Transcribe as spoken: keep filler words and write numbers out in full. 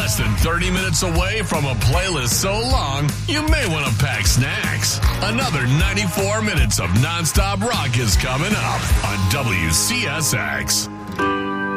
less than thirty minutes away from a playlist so long, you may want to pack snacks. Another ninety-four minutes of nonstop rock is coming up on W C S X.